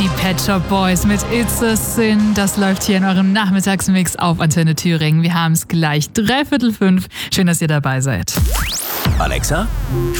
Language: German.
Die Pet Shop Boys mit It's a Sin. Das läuft hier in eurem Nachmittagsmix auf Antenne Thüringen. Wir haben es gleich 4:45. Schön, dass ihr dabei seid. Alexa,